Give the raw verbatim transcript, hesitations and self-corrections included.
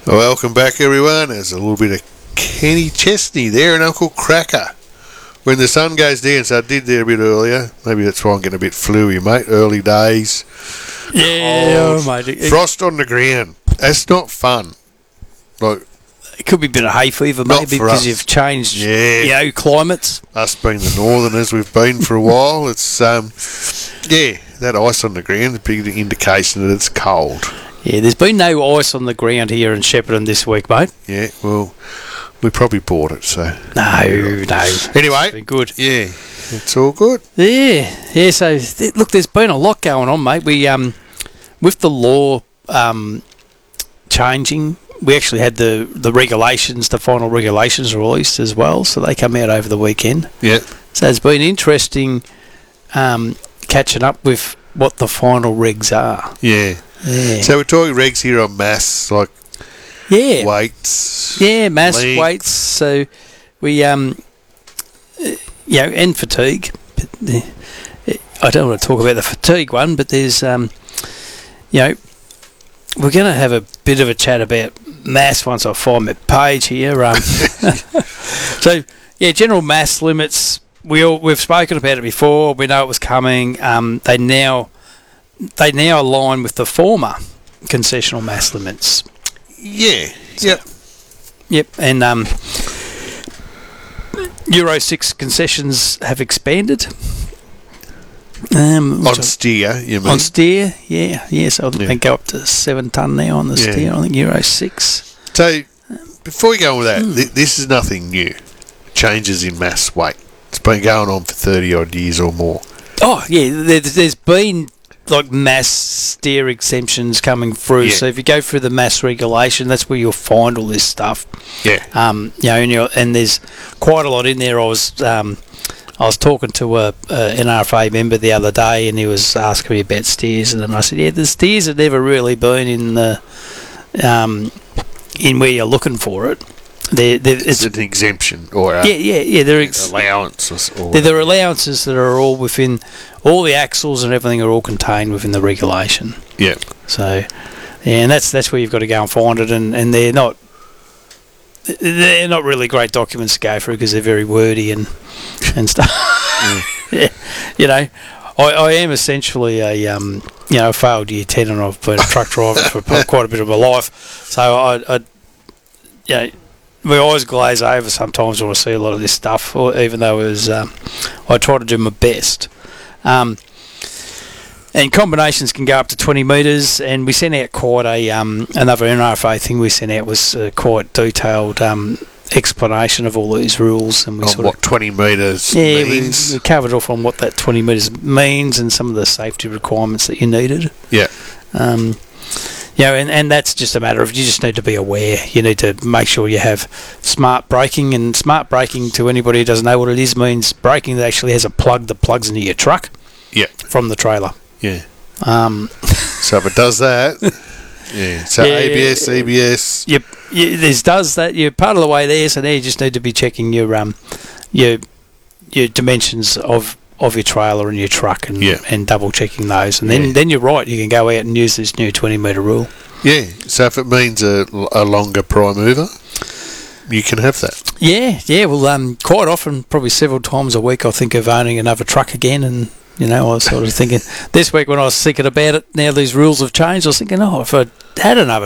Welcome back, everyone. There's a little bit of Kenny Chesney there and Uncle Cracker. When the sun goes down, so I did there a bit earlier. Maybe that's why I'm getting a bit fluey, mate. Early days. Yeah, Cold, mate. It, frost on the ground. That's not fun. Like, it could be a bit of hay fever, Not maybe, for because us. you've changed, Yeah. you know, climates. us being the northerners we've been for a while, it's, um, yeah, that ice on the ground, a big indication that it's cold. Yeah, there's been no ice on the ground here in Shepparton this week, mate. Yeah, well, we probably bought it, so. No, no. Anyway, It's been good. yeah, it's all good. Yeah, yeah. So th- look, there's been a lot going on, mate. We um, with the law um, changing, we actually had the the regulations, the final regulations released as well. So they come out over the weekend. Yeah. So it's been interesting um, catching up with what the final regs are. Yeah. Yeah. So we're talking regs here on mass, like yeah. weights. Yeah, mass length. weights. So we, um, uh, you know, and fatigue. But, uh, I don't want to talk about the fatigue one, but there's, um, you know, we're going to have a bit of a chat about mass once I find my page here. Um, so, yeah, general mass limits. We all, we've spoken about it before. We know it was coming. Um, they now they now align with the former concessional mass limits. Yeah. Yep. Yep, and um, Euro six concessions have expanded. Um, On which steer, you I- mean? on steer, yeah, yeah. So I think Yeah. they go up to seven ton now on the Yeah. steer. I think Euro six. So, before we go on with that, Hmm. th- this is nothing new. Changes in mass weight. It's been going on for thirty odd years or more. Oh yeah, there, there's been like mass steer exemptions coming through. Yeah. So if you go through the mass regulation, that's where you'll find all this stuff. Yeah. Um, you know, and, you're, and there's quite a lot in there. I was um, I was talking to a, a N R F A member the other day, and he was asking me about steers, and then I said, yeah, the steers have never really been in the um, in where you're looking for it. They're, they're, It's it's, an exemption or a yeah, yeah, yeah. They're ex- allowance. Or, s- or they're, they're allowances that are all within all the axles and everything are all contained within the regulation. Yeah. So, yeah, and that's that's where you've got to go and find it, and, and they're not they're not really great documents to go through because they're very wordy and and stuff. Yeah, you know, I, I am essentially a um you know a failed year ten, and I've been a truck driver for quite a bit of my life. So I, I you know, my eyes glaze over sometimes when I see a lot of this stuff, or even though it was um, I try to do my best. Um, and combinations can go up to twenty metres, and we sent out quite a um, another N R F A thing we sent out was uh, quite detailed um, explanation of all these rules, and we on sort what of twenty metres yeah we, means. we covered off on what that twenty metres means and some of the safety requirements that you needed. Yeah. Um, you know, and, and that's just a matter of you just need to be aware. You need to make sure you have smart braking, and smart braking, to anybody who doesn't know what it is, means braking that actually has a plug that plugs into your truck Yeah. from the trailer. Yeah. Um, So if it does that, yeah. So Yeah, A B S, yeah. E B S. you, you, this does that. You're part of the way there, so now you just need to be checking your um, your your dimensions of, of your trailer and your truck, and Yeah. and double checking those, and then Yeah. then you're right. You can go out and use this new twenty metre rule. Yeah. So if it means a, a longer prime mover, you can have that. Yeah, yeah. Well, um, quite often, probably several times a week, I think of owning another truck again, and you know, I was sort of thinking this week when I was thinking about it. Now these rules have changed. I was thinking, oh, if I had another